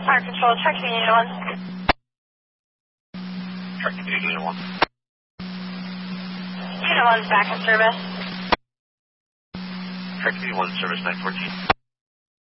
Fire Control, Truck Unit 1. Truck Unit 1. Unit 1's back in service. Truck Unit 1 service 914.